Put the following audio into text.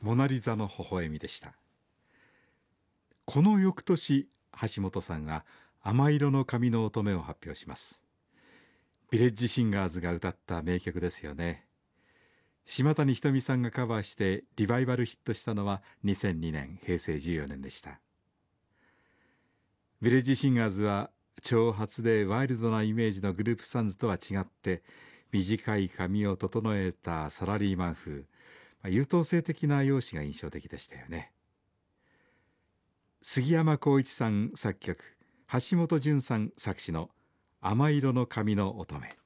モナリザの微笑みでした。この翌年、橋本さんが甘色の髪の乙女を発表します。ヴィレッジシンガーズが歌った名曲ですよね。島谷ひとみさんがカバーしてリバイバルヒットしたのは2002年平成14年でした。ヴィレッジシンガーズは長髪でワイルドなイメージのグループサンズとは違って、短い髪を整えたサラリーマン風、優等生的な容姿が印象的でしたよね。杉山浩一さん作曲、橋本淳さん作詞の甘色の髪の乙女。